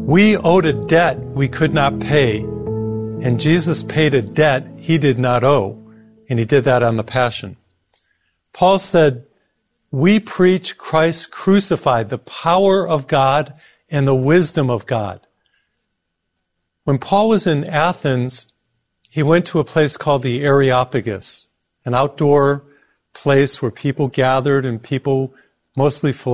We owed a debt we could not pay, and Jesus paid a debt he did not owe, and he did that on the Passion. Paul said, we preach Christ crucified, the power of God and the wisdom of God. When Paul was in Athens, he went to a place called the Areopagus, an outdoor place where people gathered and people, mostly philosophers,